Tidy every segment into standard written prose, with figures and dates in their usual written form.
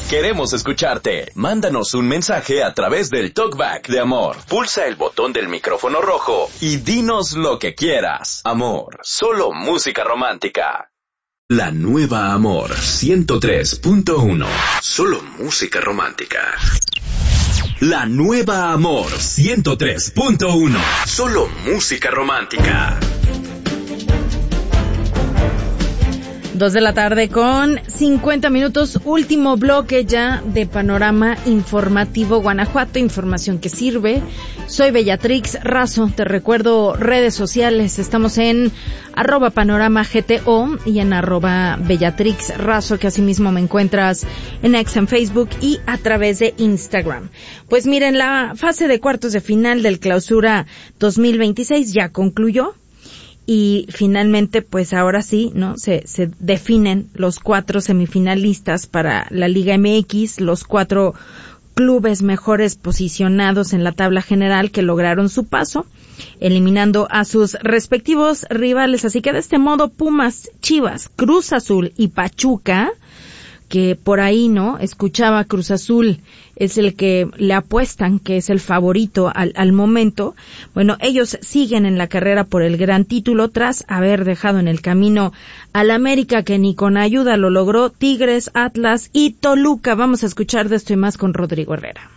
Queremos escucharte. Mándanos un mensaje a través del Talkback de Amor. Pulsa el botón del micrófono rojo y dinos lo que quieras. Amor, solo música romántica. La nueva Amor 103.1. Solo música romántica. La nueva Amor 103.1. Solo música romántica. 2 de la tarde con 50 minutos, último bloque ya de Panorama Informativo Guanajuato, información que sirve. Soy Bellatrix Razo, te recuerdo redes sociales, estamos en @panoramagto y en @Bellatrix Razo, que asimismo me encuentras en X, en Facebook y a través de Instagram. Pues miren, la fase de cuartos de final del Clausura 2026 ya concluyó. Y finalmente, pues ahora sí, ¿no? Se definen los 4 semifinalistas para la Liga MX, los 4 clubes mejores posicionados en la tabla general que lograron su paso, eliminando a sus respectivos rivales. Así que de este modo, Pumas, Chivas, Cruz Azul y Pachuca, que por ahí, ¿no? Escuchaba Cruz Azul es el que le apuestan que es el favorito al momento. Bueno, ellos siguen en la carrera por el gran título tras haber dejado en el camino al América, que ni con ayuda lo logró, Tigres, Atlas y Toluca. Vamos a escuchar de esto y más con Rodrigo Herrera.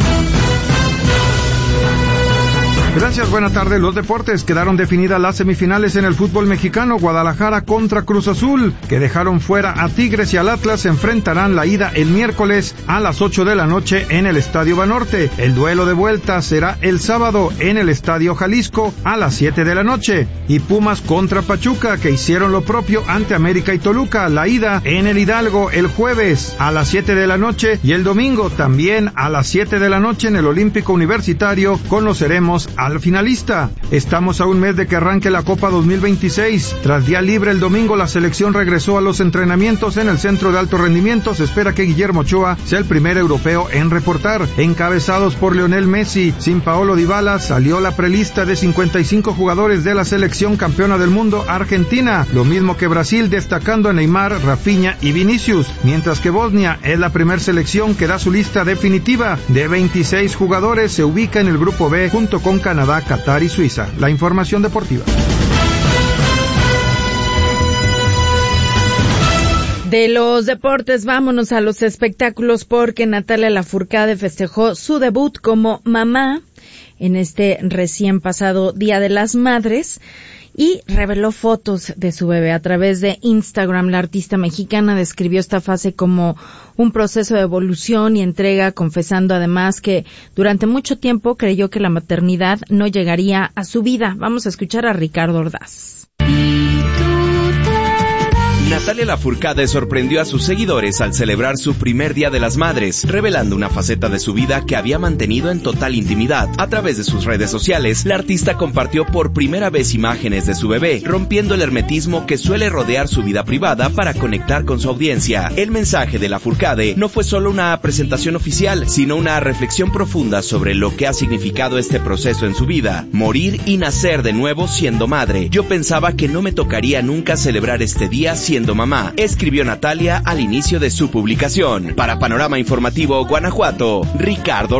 Gracias, buena tarde. Los deportes. Quedaron definidas las semifinales en el fútbol mexicano. Guadalajara contra Cruz Azul, que dejaron fuera a Tigres y al Atlas, se enfrentarán la ida el miércoles a las 8 de la noche en el Estadio Banorte. El duelo de vuelta será el sábado en el Estadio Jalisco a las 7 de la noche. Y Pumas contra Pachuca, que hicieron lo propio ante América y Toluca. La ida en el Hidalgo el jueves a las 7 de la noche y el domingo también a las 7 de la noche en el Olímpico Universitario conoceremos al finalista. Estamos a un mes de que arranque la Copa 2026. Tras día libre el domingo, la selección regresó a los entrenamientos en el Centro de Alto Rendimiento. Se espera que Guillermo Ochoa sea el primer europeo en reportar. Encabezados por Lionel Messi, sin Paolo Dybala, salió la prelista de 55 jugadores de la selección campeona del mundo Argentina, lo mismo que Brasil, destacando a Neymar, Rafinha y Vinicius, mientras que Bosnia es la primer selección que da su lista definitiva. De 26 jugadores se ubica en el grupo B junto con Canadá, Qatar y Suiza. La información deportiva. De los deportes, vámonos a los espectáculos, porque Natalia Lafourcade festejó su debut como mamá en este recién pasado Día de las Madres y reveló fotos de su bebé a través de Instagram. La artista mexicana describió esta fase como un proceso de evolución y entrega, confesando además que durante mucho tiempo creyó que la maternidad no llegaría a su vida. Vamos a escuchar a Ricardo Ordaz. Natalia Lafourcade sorprendió a sus seguidores al celebrar su primer Día de las Madres, revelando una faceta de su vida que había mantenido en total intimidad. A través de sus redes sociales, la artista compartió por primera vez imágenes de su bebé, rompiendo el hermetismo que suele rodear su vida privada para conectar con su audiencia. El mensaje de Lafourcade no fue solo una presentación oficial, sino una reflexión profunda sobre lo que ha significado este proceso en su vida: morir y nacer de nuevo siendo madre. Yo pensaba que no me tocaría nunca celebrar este día siendo mamá, escribió Natalia al inicio de su publicación. Para Panorama Informativo Guanajuato, Ricardo